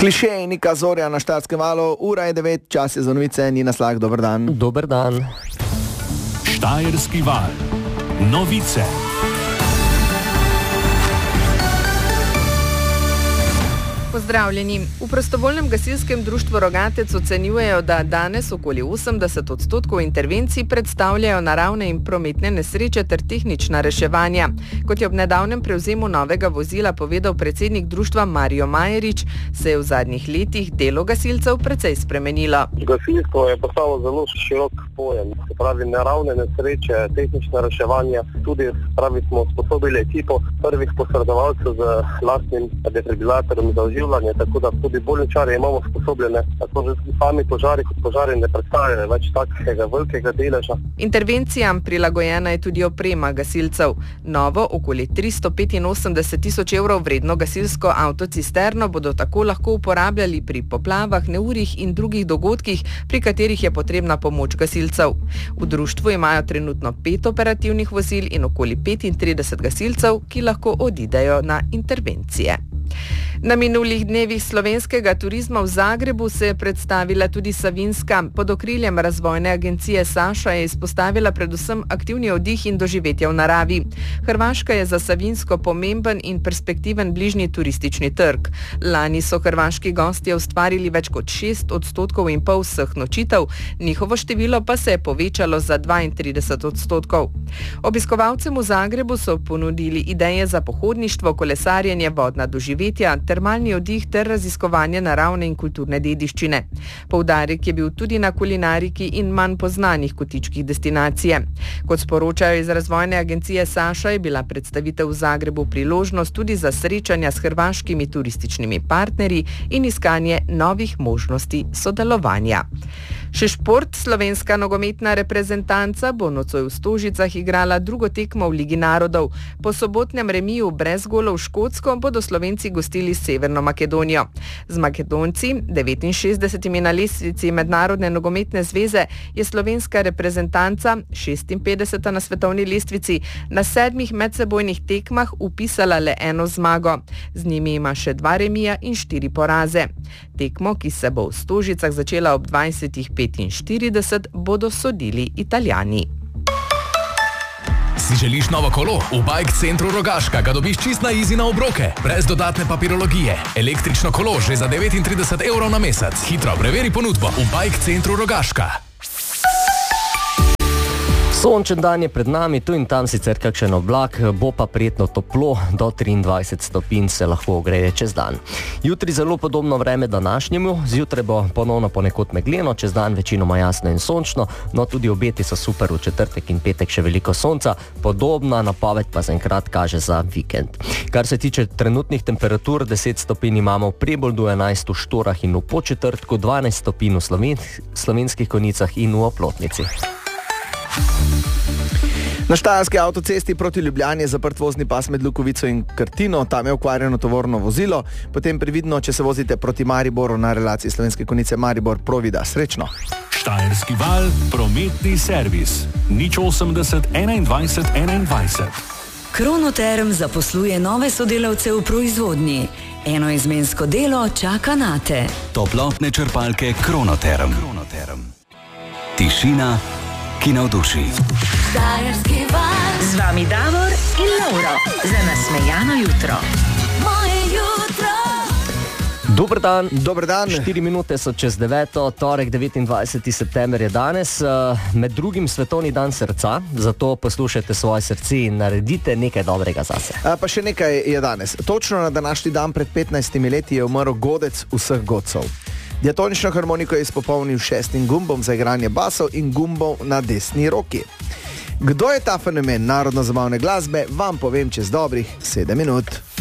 Klišej Nika Zorja na Štajerskem valu, ura je 9, čas je za novice, Nina Slag, dober dan. Dober dan. Štajerski val. Novice. Pozdravljeni. V prostovoljnem gasilskem društvu Rogatec ocenjujejo, da danes okoli 80% intervencij predstavljajo naravne in prometne nesreče ter tehnična reševanja. Kot je ob nedavnem prevzemu novega vozila povedal predsednik društva Mario Majerič, se je v zadnjih letih delo gasilcev precej spremenilo. Gasilstvo je postalo zelo širok pojem, se pravi naravne nesreče, tehnična reševanja, tudi smo usposobili ekipo prvih posredovalcev z lastnim defibrilatorjem za oživljanje, tako da tudi bolničarje imamo sposobljene, tako že sami požari kot požari ne predstavljajo več takega velikega deleža. Intervencijam prilagojena je tudi oprema gasilcev. Novo, okoli 385 tisoč evrov vredno gasilsko avtocisterno bodo tako lahko uporabljali pri poplavah, neurjih in drugih dogodkih, pri katerih je potrebna pomoč gasilcev. V društvu imajo trenutno 5 operativnih vozil in okoli 35 gasilcev, ki lahko odidejo na intervencije. Na minulih dnevih slovenskega turizma v Zagrebu se je predstavila tudi Savinjska. Pod okriljem razvojne agencije Saša je izpostavila predvsem aktivni oddih in doživetja v naravi. Hrvaška je za Savinjsko pomemben in perspektiven bližnji turistični trg. Lani so hrvaški gostje ustvarili več kot 6,5% vseh nočitev, njihovo število pa se je povečalo za 32%. Obiskovalcem v Zagrebu so ponudili ideje za pohodništvo, kolesarjenje, vodna doživetja, termalni oddih ter raziskovanje naravne in kulturne dediščine. Poudarek je bil tudi na kulinariki in manj poznanih kotičkih destinacije. Kot sporočajo iz razvojne agencije Saša, je bila predstavitev v Zagrebu priložnost tudi za srečanja s hrvaškimi turističnimi partnerji in iskanje novih možnosti sodelovanja. Še šport, slovenska nogometna reprezentanca bo nocoj v Stožicah igrala drugo tekmo v Ligi narodov. Po sobotnem remiju brez golov Škotsko bodo Slovenci gostili Severno Makedonijo. Z Makedonci, 69 na lestvici Mednarodne nogometne zveze, je slovenska reprezentanca, 56 na svetovni lestvici, na 7 medsebojnih tekmah upisala le 1 zmago. Z njimi ima še 2 remija in 4 poraze. Tekmo, ki se bo v Stožicah začela ob 20:45, bodo sodili Italijani. Si želiš novo kolo? V Bike Centru Rogaška ga dobiš čist na easy na obroke, brez dodatne papirologije. Električno kolo že za 39 evrov na mesec. Hitro preveri ponudbo v Bike Centru Rogaška. Sončen dan je pred nami, tu in tam sicer kakšen oblak, bo pa prijetno toplo, do 23 stopinj se lahko ogreje čez dan. Jutri zelo podobno vreme današnjemu, zjutraj bo ponovno ponekod megleno, čez dan večinoma jasno in sončno, no tudi obeti so super, v četrtek in petek še veliko sonca, podobna napoved pa zaenkrat kaže za vikend. Kar se tiče trenutnih temperatur, 10 stopinj imamo v Preboldu, 11 v Štorah in v Podčetrtku, 12 stopinj v Slovenskih Konjicah in v Oplotnici. Na štajerski avtocesti proti Ljubljani je zaprt vozni pas med Lukovico in Krtino, tam je okvarjeno tovorno vozilo, potem previdno, če se vozite proti Mariboru na relaciji Slovenske Konjice Maribor-Provida. Srečno! Štajerski val, prometni servis. 080 21 21. Kronoterm zaposluje nove sodelavce v proizvodnji. Enoizmensko delo čaka nate. Toplotne črpalke Kronoterm. Tišina, ki navduši. Štajerski val. Z vami Davor in Lauro. Za nasmejano jutro. Moje jutro. Dober dan. Dober dan. 4 minute so čez 9, torek 29. september je danes, med drugim svetovni dan srca, zato poslušajte svoje srce in naredite nekaj dobrega zase. Pa še nekaj je danes. Točno na današnji dan pred 15 leti je umrl godec vseh godcev. Diatonično harmoniko je izpopolnil 6. gumbom za igranje basov in gumbov na desni roki. Kdo je ta fenomen narodno-zabavne glasbe, vam povem čez dobrih 7 minut.